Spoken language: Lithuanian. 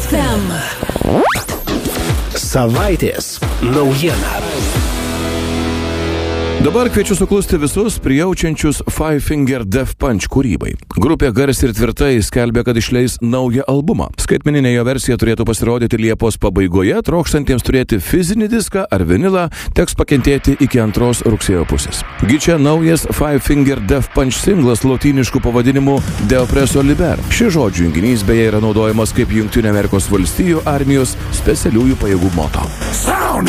FM. Savaitės naujiena. Dabar kviečiu suklusti visus prijaučiančius Five Finger Death Punch kūrybai. Grupė garsiai ir tvirtai skelbia, kad išleis naują albumą. Skaitmeninė jo versija turėtų pasirodyti Liepos pabaigoje, trokštantiems turėti fizinį diską ar vinilą teks pakentėti iki 2 rugsėjo pusės. Gi čia naujas Five Finger Death Punch singlas lotynišku pavadinimu De Oppresso Liber. Šis žodžių junginys beje yra naudojamas kaip Jungtinių Amerikos valstijų armijos specialiųjų pajėgų moto. Sound